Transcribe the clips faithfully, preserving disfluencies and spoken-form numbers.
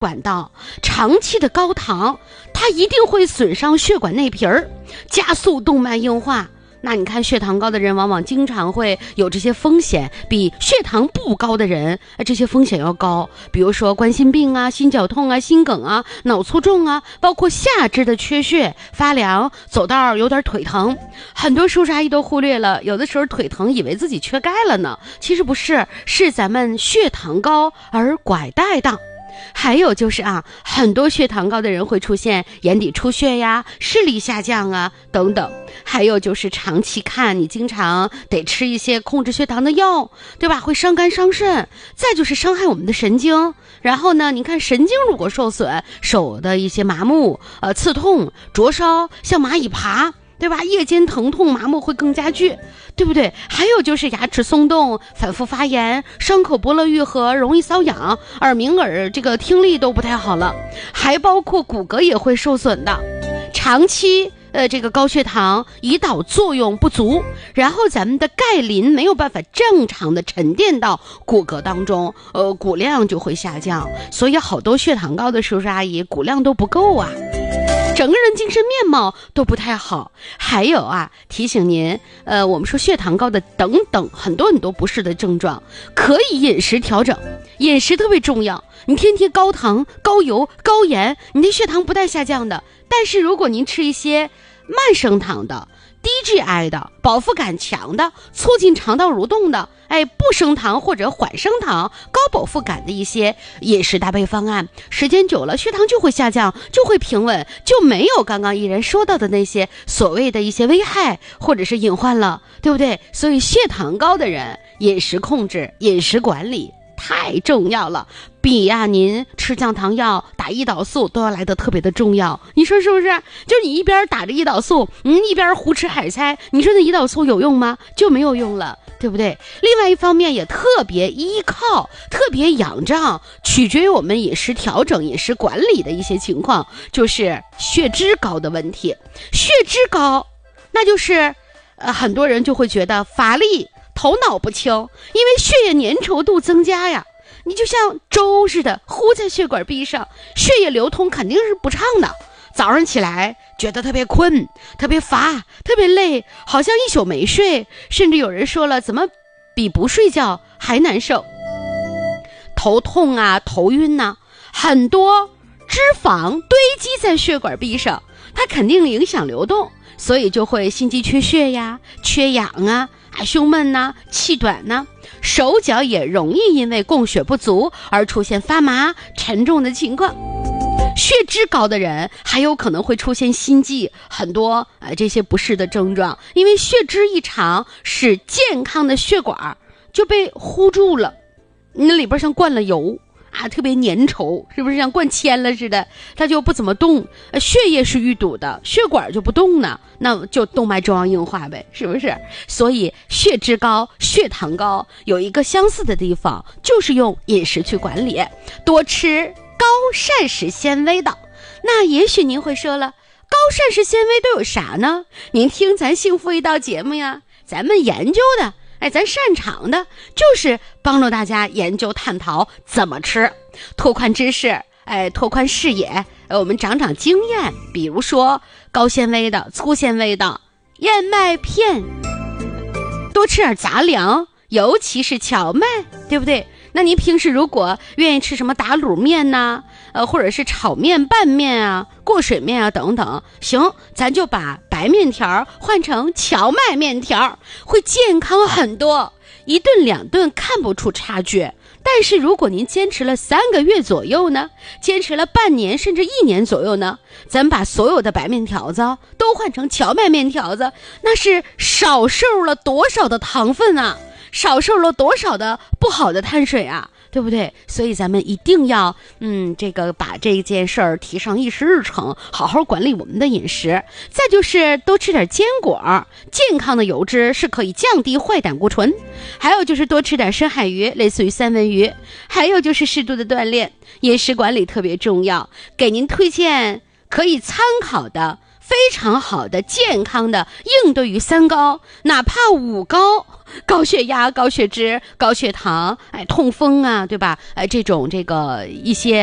管道，长期的高糖它一定会损伤血管内皮儿，加速动脉硬化。那你看血糖高的人往往经常会有这些风险，比血糖不高的人这些风险要高，比如说冠心病啊、心绞痛啊、心梗啊、脑卒中啊，包括下肢的缺血、发凉、走道有点腿疼。很多叔叔阿姨都忽略了，有的时候腿疼以为自己缺钙了呢，其实不是，是咱们血糖高而拐带的。还有就是啊，很多血糖高的人会出现眼底出血呀、视力下降啊等等。还有就是长期看，你经常得吃一些控制血糖的药，对吧？会伤肝伤肾。再就是伤害我们的神经。然后呢，你看神经如果受损，手的一些麻木、呃刺痛、灼烧，像蚂蚁爬，对吧？夜间疼痛麻木会更加剧，对不对？还有就是牙齿松动、反复发炎、伤口剥落愈合、容易瘙痒、耳鸣耳这个听力都不太好了，还包括骨骼也会受损的。长期呃这个高血糖胰岛作用不足，然后咱们的钙磷没有办法正常的沉淀到骨骼当中，呃骨量就会下降，所以好多血糖高的叔叔阿姨骨量都不够啊。整个人精神面貌都不太好。还有啊，提醒您，呃，我们说血糖高的等等很多很多不适的症状，可以饮食调整，饮食特别重要。你天天高糖、高油、高盐，你的血糖不带下降的。但是如果您吃一些慢升糖的、低 G I 的、饱腹感强的、促进肠道蠕动的，哎，不升糖或者缓升糖、高饱腹感的一些饮食搭配方案，时间久了血糖就会下降，就会平稳，就没有刚刚依然说到的那些所谓的一些危害或者是隐患了，对不对？所以血糖高的人，饮食控制、饮食管理太重要了，比呀、啊、您吃降糖药、打胰岛素都要来得特别的重要。你说是不是？就你一边打着胰岛素，嗯，一边胡吃海塞，你说那胰岛素有用吗？就没有用了，对不对？另外一方面也特别依靠、特别仰仗，取决于我们饮食调整、饮食管理的一些情况，就是血脂高的问题。血脂高，那就是呃，很多人就会觉得乏力、头脑不清，因为血液粘稠度增加呀。你就像粥似的糊在血管壁上，血液流通肯定是不畅的。早上起来觉得特别困、特别乏、特别累，好像一宿没睡，甚至有人说了，怎么比不睡觉还难受？头痛啊，头晕啊，很多脂肪堆积在血管壁上，它肯定影响流动，所以就会心肌缺血呀、缺氧啊、胸闷呐、气短呐，手脚也容易因为供血不足而出现发麻、沉重的情况。血脂高的人还有可能会出现心悸，很多呃这些不适的症状，因为血脂异常使健康的血管就被糊住了，那里边像灌了油啊，特别粘稠，是不是像灌铅了似的？它就不怎么动，呃，血液是淤堵的，血管就不动呢，那就动脉粥样硬化呗，是不是？所以血脂高、血糖高有一个相似的地方，就是用饮食去管理，多吃高膳食纤维的。那也许您会说了，高膳食纤维都有啥呢？您听咱幸福一道节目呀，咱们研究的。哎，咱擅长的就是帮助大家研究探讨怎么吃，拓宽知识，哎，拓宽视野，呃，我们长长经验。比如说高纤维的、粗纤维的燕麦片，多吃点杂粮，尤其是荞麦，对不对？那您平时如果愿意吃什么打卤面呐、呃，或者是炒面、拌面啊、过水面啊等等，行，咱就把白面条换成荞麦面条，会健康很多。一顿两顿看不出差距，但是如果您坚持了三个月左右呢，坚持了半年甚至一年左右呢，咱把所有的白面条子都换成荞麦面条子，那是少摄了多少的糖分啊，少摄了多少的不好的碳水啊，对不对？所以咱们一定要嗯，这个把这件事儿提上议事日程，好好管理我们的饮食。再就是多吃点坚果，健康的油脂是可以降低坏胆固醇。还有就是多吃点深海鱼，类似于三文鱼。还有就是适度的锻炼，饮食管理特别重要。给您推荐可以参考的非常好的健康的应对于三高，哪怕五高，高血压、高血脂、高血糖，哎，痛风啊，对吧？哎，这种这个一些不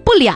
不良